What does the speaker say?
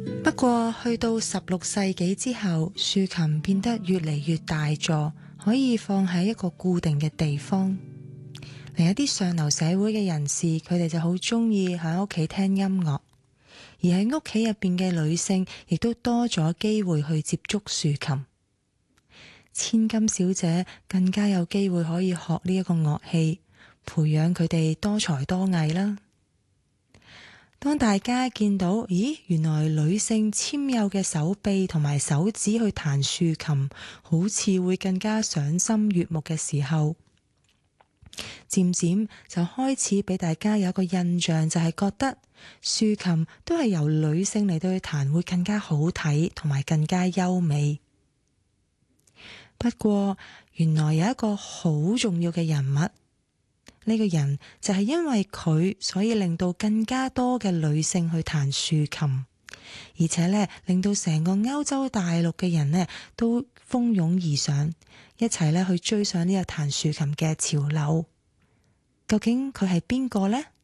不過去到16世紀之後，豎琴變得越嚟越大座，可以放喺一個固定嘅地方。另一啲上流社會嘅人士，佢哋就好鍾意喺屋企聽音樂，而喺屋企入邊嘅女性亦都多咗機會去接觸豎琴。千金小姐更加有機會可以學呢一個樂器，培養佢哋多才多藝啦。當大家見到，咦，原來女性纖幼嘅手臂同埋手指去彈豎琴，好似會更加賞心悅目嘅時候，漸漸就開始俾大家有一個印象，就係覺得豎琴都係由女性嚟到去彈會更加好睇，同埋更加優美。不過，原來有一個好重要嘅人物。呢個人就係因為佢，所以令到更加多嘅女性去彈豎琴，而且呢，令到成個歐洲大陸嘅人呢都蜂擁而上，一齊呢去追上呢個彈豎琴嘅潮流。究竟佢係邊個呢？